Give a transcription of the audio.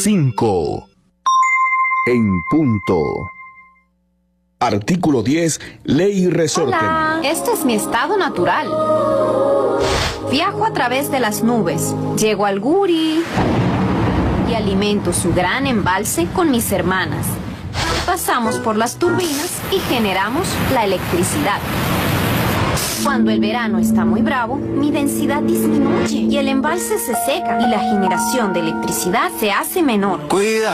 5 en punto. Artículo 10, Ley Resorte. Hola, este es mi estado natural. Viajo a través de las nubes, llego al Guri y alimento su gran embalse con mis hermanas. Pasamos por las turbinas y generamos la electricidad. Cuando el verano está muy bravo, mi densidad disminuye y el embalse se seca y la generación de electricidad se hace menor. Cuida.